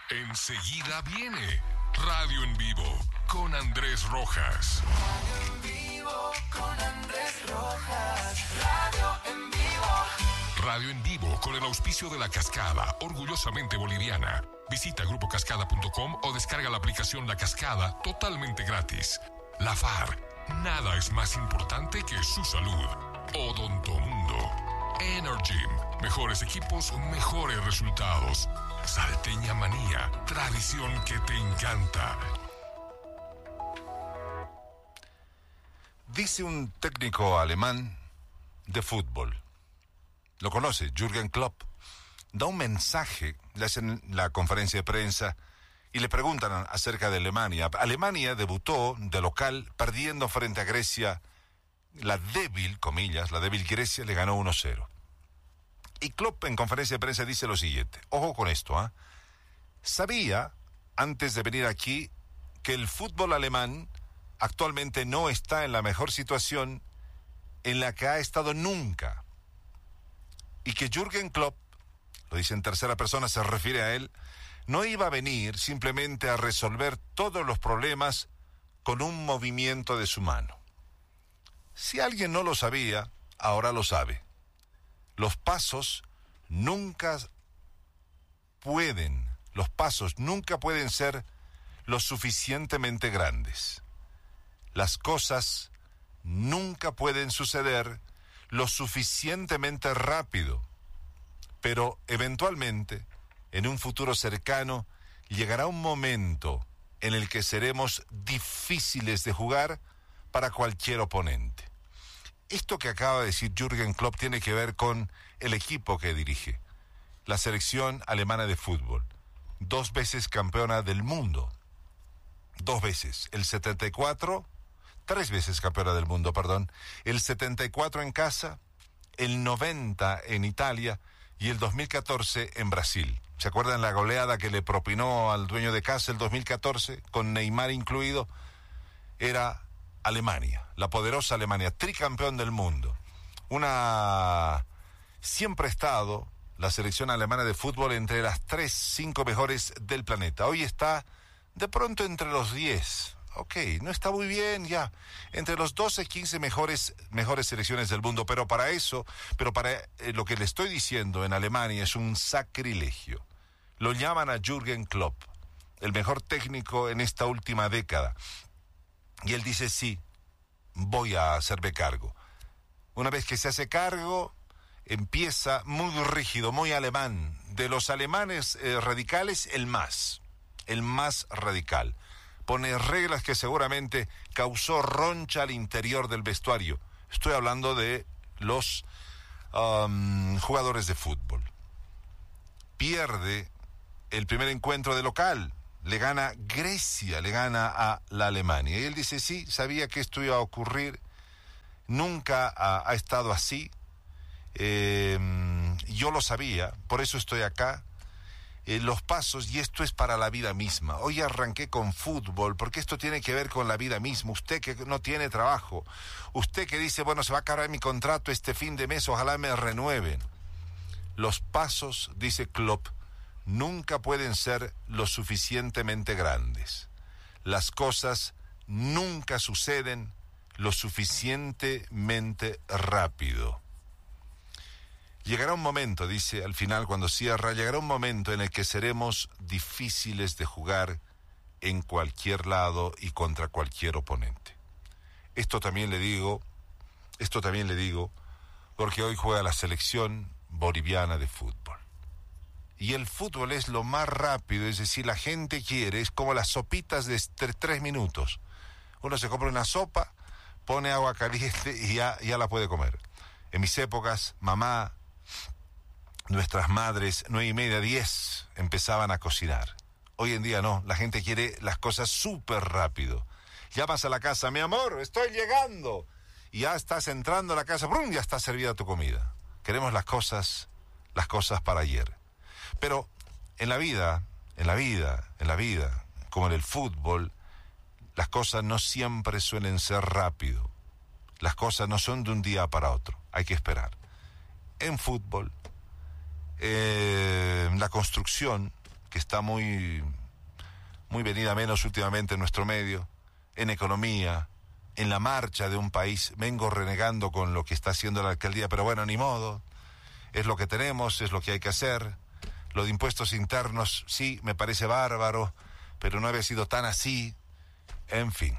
Enseguida viene Radio en Vivo con Andrés Rojas. Radio en Vivo con Andrés Rojas. Radio en Vivo. Radio en Vivo con el auspicio de La Cascada, orgullosamente boliviana. Visita grupocascada.com o descarga la aplicación La Cascada totalmente gratis. La FAR, nada es más importante que su salud. Odontomundo. Energym, mejores equipos, mejores resultados. Salteña Manía, tradición que te encanta. Dice un técnico alemán de fútbol, lo conoce, Jürgen Klopp, da un mensaje, le hacen la conferencia de prensa y le preguntan acerca de Alemania. Alemania debutó de local perdiendo frente a Grecia. La débil, comillas, la débil Grecia le ganó 1-0. Y Klopp en conferencia de prensa dice lo siguiente, ojo con esto, sabía, antes de venir aquí, que el fútbol alemán actualmente no está en la mejor situación en la que ha estado nunca. Y que Jürgen Klopp, lo dice en tercera persona, se refiere a él, no iba a venir simplemente a resolver todos los problemas con un movimiento de su mano. Si alguien no lo sabía, ahora lo sabe. Los pasos nunca pueden ser lo suficientemente grandes. Las cosas nunca pueden suceder lo suficientemente rápido, pero eventualmente, en un futuro cercano, llegará un momento en el que seremos difíciles de jugar para cualquier oponente. Esto que acaba de decir Jürgen Klopp tiene que ver con el equipo que dirige, la selección alemana de fútbol, 2 veces campeona del mundo, 2 veces, el 74, 3 veces campeona del mundo, el 74 en casa, el 90 en Italia y el 2014 en Brasil. ¿Se acuerdan la goleada que le propinó al dueño de casa el 2014, con Neymar incluido? Era Alemania, la poderosa Alemania, tricampeón del mundo. Siempre ha estado la selección alemana de fútbol entre las 5 mejores del planeta. Hoy está de pronto entre los 10. Ok, no está muy bien ya. Entre los 12, 15 mejores selecciones del mundo. Pero para lo que le estoy diciendo en Alemania es un sacrilegio. Lo llaman a Jürgen Klopp, el mejor técnico en esta última década. Y él dice, sí, voy a hacerme cargo. Una vez que se hace cargo, empieza muy rígido, muy alemán. De los alemanes radicales, el más radical. Pone reglas que seguramente causó roncha al interior del vestuario. Estoy hablando de los jugadores de fútbol. Pierde el primer encuentro de local. Le gana Grecia, le gana a la Alemania. Y él dice, sí, sabía que esto iba a ocurrir. Nunca ha estado así. Yo lo sabía, por eso estoy acá. Los pasos, y esto es para la vida misma. Hoy arranqué con fútbol, porque esto tiene que ver con la vida misma. Usted que no tiene trabajo, usted que dice, bueno, se va a acabar mi contrato este fin de mes, ojalá me renueven. Los pasos, dice Klopp, nunca pueden ser lo suficientemente grandes. Las cosas nunca suceden lo suficientemente rápido. Llegará un momento, dice al final cuando cierra, llegará un momento en el que seremos difíciles de jugar en cualquier lado y contra cualquier oponente. Esto también le digo porque hoy juega la selección boliviana de fútbol. Y el fútbol es lo más rápido, es decir, la gente quiere, es como las sopitas de 3 minutos. Uno se compra una sopa, pone agua caliente y ya la puede comer. En mis épocas, mamá, nuestras madres, 9:30, 10, empezaban a cocinar. Hoy en día no, la gente quiere las cosas súper rápido. Llamas a la casa, mi amor, estoy llegando. Y ya estás entrando a la casa, ¡brum!, ya está servida tu comida. Queremos las cosas para ayer. Pero en la vida, como en el fútbol, las cosas no siempre suelen ser rápido. Las cosas no son de un día para otro, hay que esperar. En fútbol, la construcción, que está muy venida menos últimamente en nuestro medio, en economía, en la marcha de un país. Vengo renegando con lo que está haciendo la alcaldía, pero bueno, ni modo. Es lo que tenemos, es lo que hay que hacer. Lo de impuestos internos, sí, me parece bárbaro, pero no había sido tan así. En fin.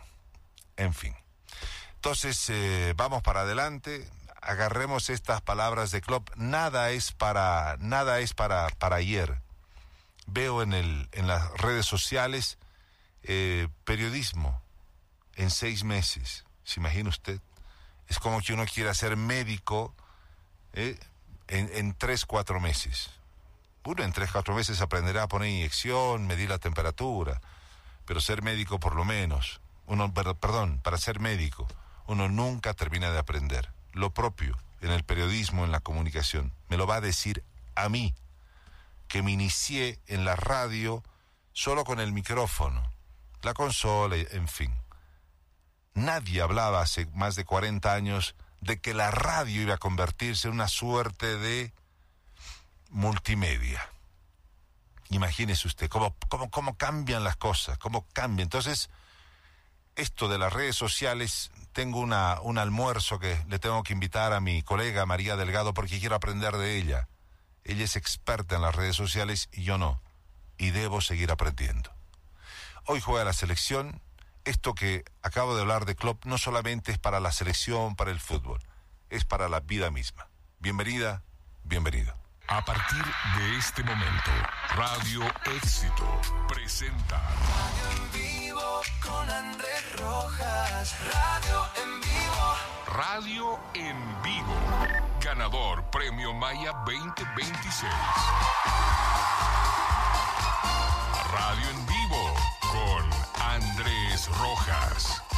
Entonces, vamos para adelante. Agarremos estas palabras de Klopp. Nada es para ayer. Veo en las redes sociales periodismo en 6 meses. ¿Se imagina usted? Es como que uno quiera ser médico en 3-4 meses. Uno en 3-4 meses aprenderá a poner inyección, medir la temperatura, pero ser médico por lo menos. Para ser médico, uno nunca termina de aprender. Lo propio en el periodismo, en la comunicación. Me lo va a decir a mí, que me inicié en la radio solo con el micrófono, la consola, en fin. Nadie hablaba hace más de 40 años de que la radio iba a convertirse en una suerte de multimedia. Imagínese usted cómo cambian las cosas, cómo cambian. Entonces, esto de las redes sociales, tengo un almuerzo que le tengo que invitar a mi colega María Delgado porque quiero aprender de ella. Ella es experta en las redes sociales y yo no. Y debo seguir aprendiendo. Hoy juega la selección. Esto que acabo de hablar de Klopp no solamente es para la selección, para el fútbol. Es para la vida misma. Bienvenida, bienvenido. A partir de este momento, Radio Éxito presenta Radio en vivo con Andrés Rojas. Radio en vivo. Radio en Vivo. Ganador Premio Maya 2026. Radio en Vivo con Andrés Rojas.